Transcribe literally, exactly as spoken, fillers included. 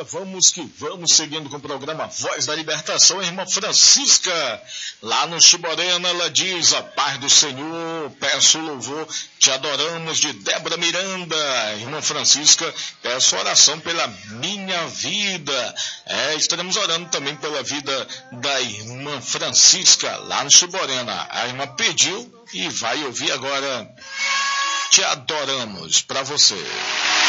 dia, vamos que vamos, seguindo com o programa Voz da Libertação. A irmã Francisca, lá no Chiborena, ela diz: a paz do Senhor, peço louvor, te adoramos, de Débora Miranda. Irmã Francisca, peço oração pela minha vida. É, estaremos orando também pela vida da irmã Francisca, lá no Chiborena. A irmã pediu e vai ouvir agora. Te adoramos, para você.